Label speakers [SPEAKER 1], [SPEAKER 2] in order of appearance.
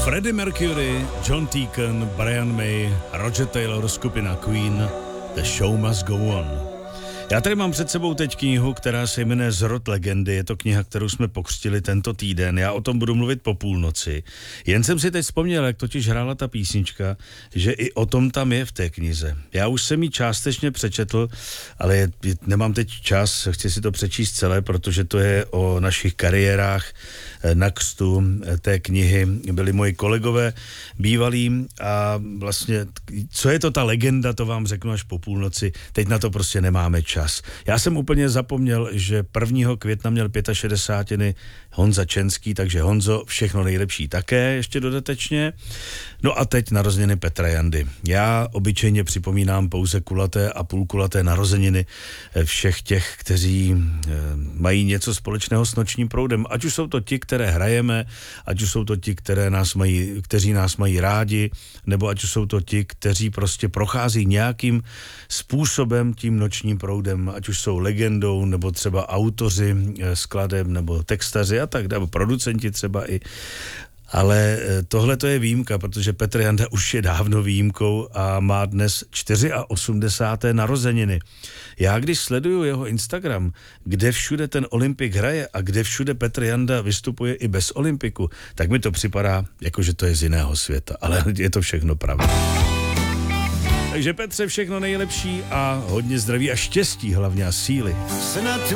[SPEAKER 1] Freddie Mercury, John Deacon, Brian May, Roger Taylor, skupina Queen, The Show Must Go On. Já tady mám před sebou teď knihu, která se jmenuje Zrod legendy. Je to kniha, kterou jsme pokřtili tento týden. Já o tom budu mluvit po půlnoci. Jen jsem si teď vzpomněl, jak totiž hrála ta písnička, že i o tom tam je v té knize. Já už jsem ji částečně přečetl, ale nemám teď čas, chci si to přečíst celé, protože to je o našich kariérách. Na křtu té knihy byli moji kolegové bývalí a vlastně, co je to ta legenda, to vám řeknu až po půlnoci. Teď na to prostě nemáme čas. Já jsem úplně zapomněl, že 1. května měl 65. Honza Čenský, takže Honzo, všechno nejlepší také, ještě dodatečně. No a teď narozeniny Petra Jandy. Já obyčejně připomínám pouze kulaté a půlkulaté narozeniny všech těch, kteří mají něco společného s Nočním proudem. Ať už jsou to ti, které hrajeme, ať už jsou to ti, kteří nás mají rádi, nebo ať už jsou to ti, kteří prostě prochází nějakým způsobem tím Nočním proudem, ať už jsou legendou, nebo třeba autoři skladeb, nebo textaři a tak, nebo producenti třeba i. Ale tohle to je výjimka, protože Petr Janda už je dávno výjimkou a má dnes 84. narozeniny. Já když sleduju jeho Instagram, kde všude ten Olympik hraje a kde všude Petr Janda vystupuje i bez Olympiku, tak mi to připadá, jako že to je z jiného světa. Ale je to všechno pravda. Takže Petře, všechno nejlepší a hodně zdraví a štěstí hlavně a síly.